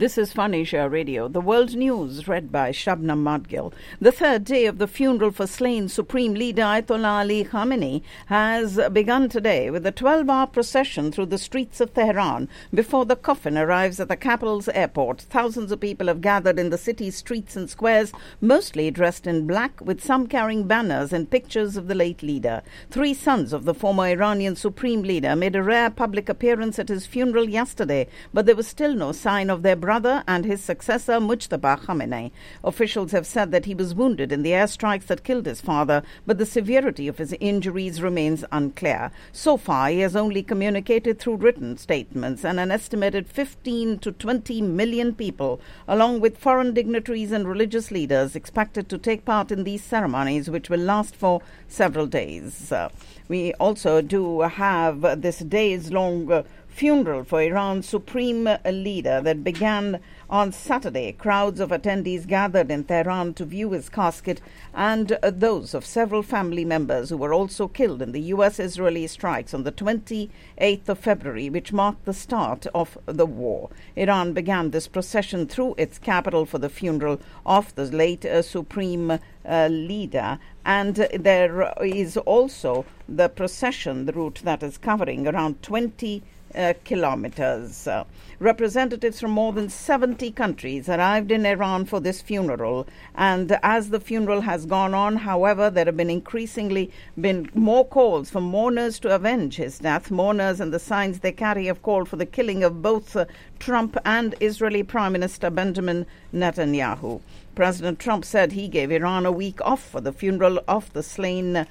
This is Phonesia Radio. The world news read by Shabnam Madgil. The third day of the funeral for slain Supreme Leader Ayatollah Ali Khamenei has begun today with a 12-hour procession through the streets of Tehran before the coffin arrives at the capital's airport. Thousands of people have gathered in the city's streets and squares, mostly dressed in black, with some carrying banners and pictures of the late leader. Three sons of the former Iranian Supreme Leader made a rare public appearance at his funeral yesterday, but there was still no sign of their brother and his successor Mujtaba Khamenei. Officials have said that he was wounded in the airstrikes that killed his father, but the severity of his injuries remains unclear. So far, he has only communicated through written statements, and an estimated 15 to 20 million people, along with foreign dignitaries and religious leaders, expected to take part in these ceremonies, which will last for several days. We also do have this days-long funeral for Iran's supreme leader that began on Saturday. Crowds of attendees gathered in Tehran to view his casket and those of several family members who were also killed in the US-Israeli strikes on the 28th of February, which marked the start of the war. Iran began this procession through its capital for the funeral of the late supreme leader, and there is also the procession, the route that is covering around 20 kilometers. Representatives from more than 70 countries arrived in Iran for this funeral, and as the funeral has gone on, however, there have been more calls for mourners to avenge his death. Mourners and the signs they carry have called for the killing of both Trump and Israeli Prime Minister Benjamin Netanyahu. President Trump said he gave Iran a week off for the funeral of the slain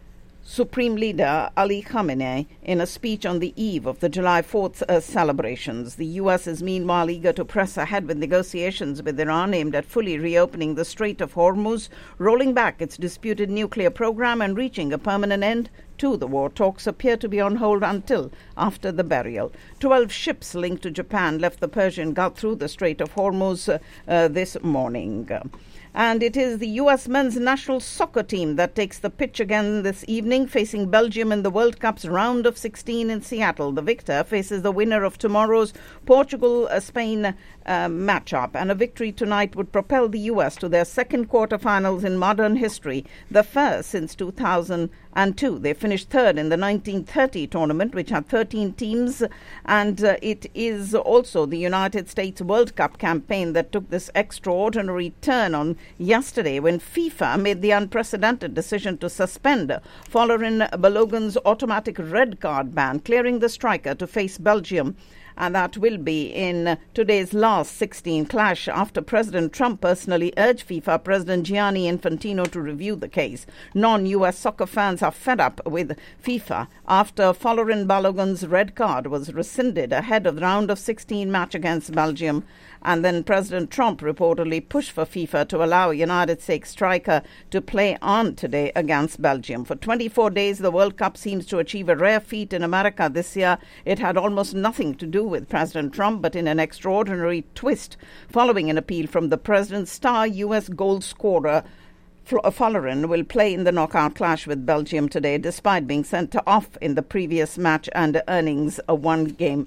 Supreme Leader Ali Khamenei in a speech on the eve of the July 4th celebrations. The U.S. is meanwhile eager to press ahead with negotiations with Iran aimed at fully reopening the Strait of Hormuz, rolling back its disputed nuclear program and reaching a permanent end to the war. Talks appear to be on hold until after the burial. 12 ships linked to Japan left the Persian Gulf through the Strait of Hormuz this morning. And it is the U.S. men's national soccer team that takes the pitch again this evening, facing Belgium in the World Cup's round of 16 in Seattle. The victor faces the winner of tomorrow's Portugal-Spain matchup, and a victory tonight would propel the U.S. to their second quarterfinals in modern history, the first since 2002. They finished third in the 1930 tournament, which had 13 teams, and it is also the United States World Cup campaign that took this extraordinary turn on yesterday when FIFA made the unprecedented decision to suspend Folarin Balogun's automatic red card ban, clearing the striker to face Belgium. And that will be in today's last 16 clash after President Trump personally urged FIFA President Gianni Infantino to review the case. Non-U.S. soccer fans are fed up with FIFA after Folarin Balogun's red card was rescinded ahead of the round of 16 match against Belgium. And then President Trump reportedly pushed for FIFA to allow a United States striker to play on today against Belgium. For 24 days, the World Cup seems to achieve a rare feat in America this year. It had almost nothing to do with President Trump, but in an extraordinary twist, following an appeal from the president, star U.S. goal scorer Folarin will play in the knockout clash with Belgium today, despite being sent off in the previous match and earning a one-game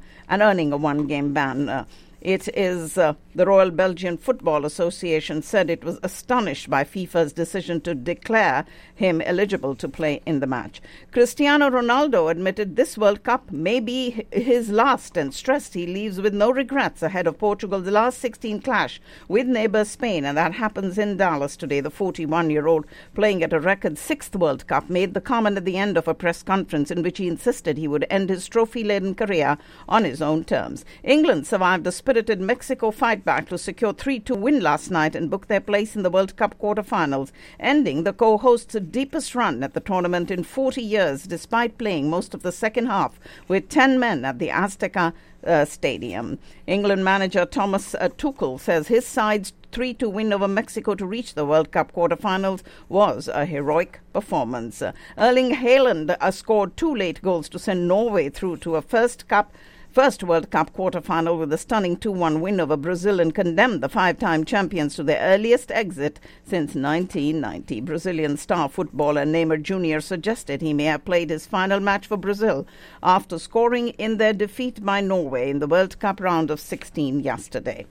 ban. It is the Royal Belgian Football Association said it was astonished by FIFA's decision to declare him eligible to play in the match. Cristiano Ronaldo admitted this World Cup may be his last and stressed he leaves with no regrets ahead of Portugal's last 16 clash with neighbour Spain, and that happens in Dallas today. The 41-year-old, playing at a record 6th World Cup, made the comment at the end of a press conference in which he insisted he would end his trophy-laden career on his own terms. England survived the spirited Mexico fight back to secure 3-2 win last night and book their place in the World Cup quarterfinals, ending the co-hosts' deepest run at the tournament in 40 years, despite playing most of the second half with 10 men at the Azteca Stadium. England manager Thomas Tuchel says his side's 3-2 win over Mexico to reach the World Cup quarterfinals was a heroic performance. Erling Haaland scored 2 late goals to send Norway through to a first Cup first World Cup quarter-final with a stunning 2-1 win over Brazil and condemned the five-time champions to their earliest exit since 1990. Brazilian star footballer Neymar Jr. suggested he may have played his final match for Brazil after scoring in their defeat by Norway in the World Cup round of 16 yesterday.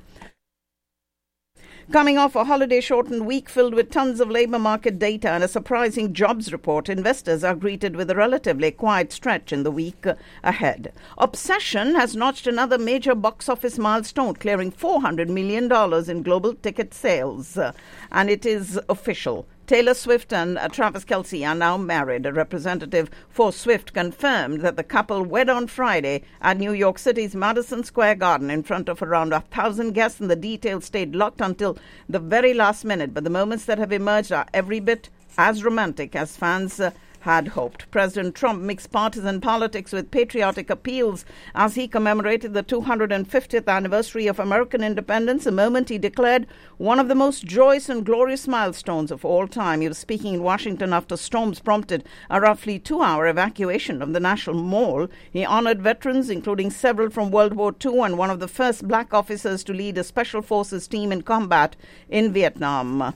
Coming off a holiday-shortened week filled with tons of labour market data and a surprising jobs report, investors are greeted with a relatively quiet stretch in the week ahead. Obsession has notched another major box office milestone, clearing $400 million in global ticket sales. And it is official. Taylor Swift and Travis Kelce are now married. A representative for Swift confirmed that the couple wed on Friday at New York City's Madison Square Garden in front of around 1,000 guests, and the details stayed locked until the very last minute. But the moments that have emerged are every bit as romantic as fans had hoped. President Trump mixed partisan politics with patriotic appeals as he commemorated the 250th anniversary of American independence, a moment he declared one of the most joyous and glorious milestones of all time. He was speaking in Washington after storms prompted a roughly 2-hour evacuation of the National Mall. He honored veterans, including several from World War II and one of the first black officers to lead a special forces team in combat in Vietnam.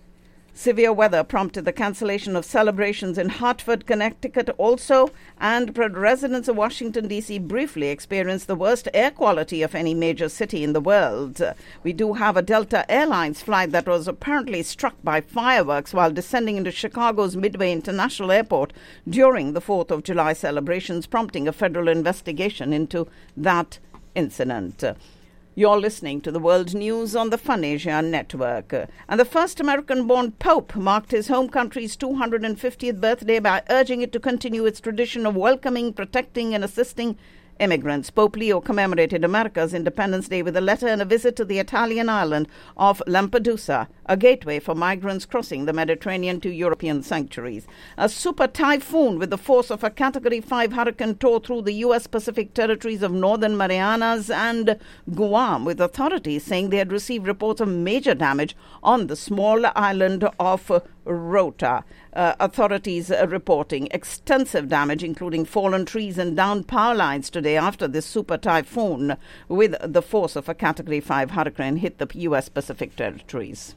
Severe weather prompted the cancellation of celebrations in Hartford, Connecticut also, and residents of Washington, D.C. briefly experienced the worst air quality of any major city in the world. We do have a Delta Airlines flight that was apparently struck by fireworks while descending into Chicago's Midway International Airport during the 4th of July celebrations, prompting a federal investigation into that incident. You're listening to the World News on the Fun Asia Network. And the first American-born Pope marked his home country's 250th birthday by urging it to continue its tradition of welcoming, protecting and assisting immigrants. Pope Leo commemorated America's Independence Day with a letter and a visit to the Italian island of Lampedusa, a gateway for migrants crossing the Mediterranean to European sanctuaries. A super typhoon with the force of a Category 5 hurricane tore through the U.S. Pacific territories of Northern Marianas and Guam, with authorities saying they had received reports of major damage on the small island of Rota. Authorities reporting extensive damage, including fallen trees and downed power lines today after this super typhoon with the force of a Category 5 hurricane hit the U.S. Pacific territories.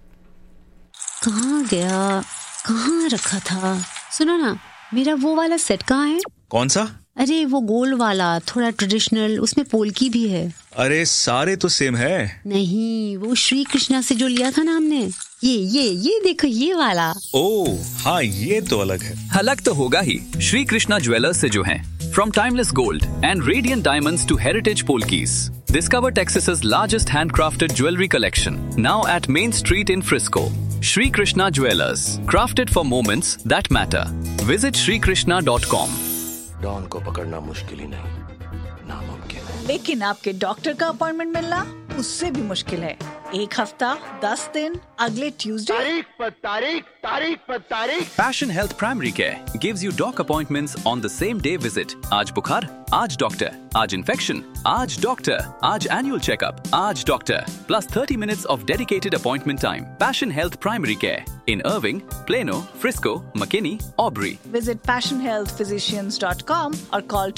कहाँ गया? कहाँ रखा था? सुनो ना, मेरा वो वाला सेट कहाँ है? कौन सा? अरे वो गोल वाला, थोड़ा ट्रेडिशनल, उसमें पोल्की भी है। अरे सारे तो सेम है। नहीं, वो श्री कृष्णा से जो लिया था ना हमने, ये देखो ये वाला। ओह हाँ, ये तो अलग है। अलग तो होगा ही, श्री कृष्णा ज्वेलर्स से जो हैं। From timeless gold and radiant diamonds to heritage polkis, discover Texas's largest handcrafted jewelry collection, now at Main Street in Frisco. Shri Krishna Jewelers, crafted for moments that matter. Visit shrikrishna.com. Don को पकड़ना मुश्किल ही नहीं, नामुमकिन है। लेकिन आपके doctor का appointment मिलना उससे भी मुश्किल है। 1 हफ्ता, 10 दिन, अगले ट्यूसडे। तारीख पर तारीख। Passion Health Primary Care gives you doc appointments on the same day visit. आज बुखार, आज डॉक्टर, आज इन्फेक्शन, आज डॉक्टर, आज annual checkup, आज doctor, plus 30 minutes of dedicated appointment time. Passion Health Primary Care in Irving, Plano, Frisco, McKinney, Aubrey. Visit passionhealthphysicians.com or call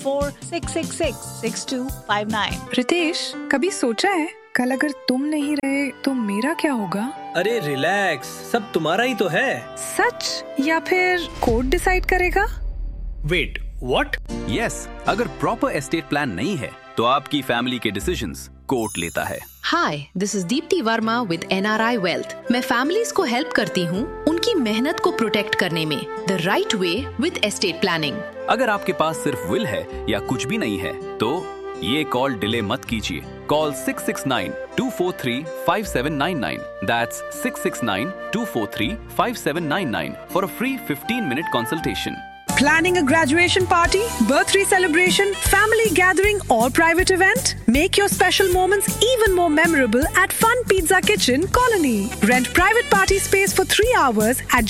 214-666-6259. Ritesh, कभी सोचा है कल अगर तुम नहीं रहे तो मेरा क्या होगा? अरे रिलैक्स, सब तुम्हारा ही तो है। सच या फिर कोर्ट डिसाइड करेगा? Wait, what? यस, अगर प्रॉपर एस्टेट प्लान नहीं है तो आपकी फैमिली के डिसीजंस कोर्ट लेता है। हाय, this is Deepti Verma with NRI wealth. मैं फैमिलीज को हेल्प करती हूँ उनकी मेहनत को प्रोटेक्ट करने में the right way with estate planning. अगर आपके पास सिर्फ विल है या कुछ भी नहीं है तो ये कॉल डिले मत कीजिए। Call 669-243-5799. That's 669-243-5799 for a free 15-minute consultation. Planning a graduation party, birthday celebration, family gathering or private event? Make your special moments even more memorable at Fun Pizza Kitchen, Colony. Rent private party space for 3 hours at